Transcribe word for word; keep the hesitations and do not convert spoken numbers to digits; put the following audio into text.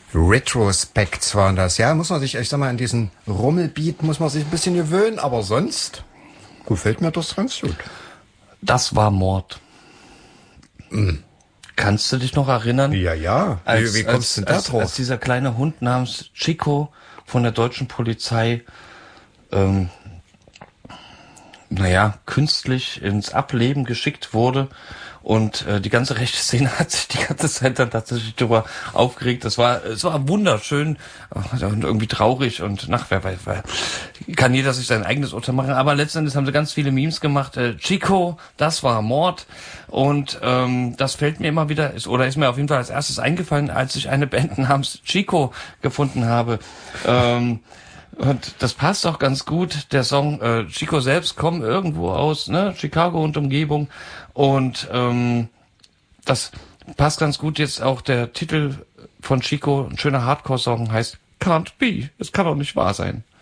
Retrospects waren das, ja, muss man sich, ich sag mal, an diesen Rummelbeat muss man sich ein bisschen gewöhnen, aber sonst gefällt mir das ganz gut. Das war Mord. Mm. Kannst du dich noch erinnern? Ja, ja. Als, wie, wie kommst du denn da drauf? Als dieser kleine Hund namens Chico von der deutschen Polizei, ähm, naja, künstlich ins Ableben geschickt wurde. Und äh, die ganze rechte Szene hat sich die ganze Zeit dann tatsächlich darüber aufgeregt. Das war, es war wunderschön und irgendwie traurig und nach, wer weiß, kann jeder sich sein eigenes Urteil machen. Aber letztendlich haben sie ganz viele Memes gemacht. Äh, Chico, das war Mord. Und ähm, das fällt mir immer wieder, ist, oder ist mir auf jeden Fall als erstes eingefallen, als ich eine Band namens Chico gefunden habe. Ähm, Und das passt auch ganz gut. Der Song äh, Chico selbst kommt irgendwo aus, ne, Chicago und Umgebung. Und ähm, das passt ganz gut jetzt auch der Titel von Chico, ein schöner Hardcore-Song, heißt Can't Be. Es kann doch nicht wahr sein.